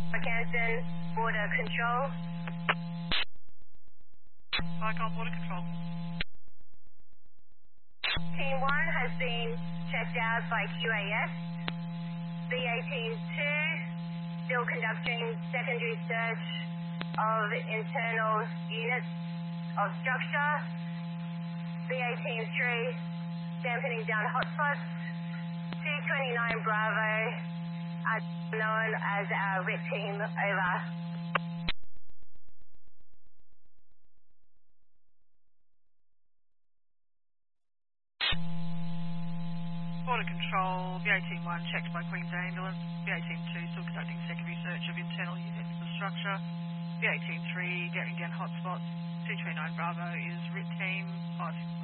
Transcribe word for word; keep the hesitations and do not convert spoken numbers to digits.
Canton, border control. Icon border control. Team one has been checked out by Q A S. B A Team two still conducting secondary search of internal units of structure. B A Team three dampening down hotspots. two twenty-nine Bravo are known as our R I T team. Over. Border control, B A Team one checked by Queen's Ambulance. B A Team two still conducting secondary search of internal units of the structure. B A Team three getting down hotspots. two twenty-nine Bravo is R I T team. five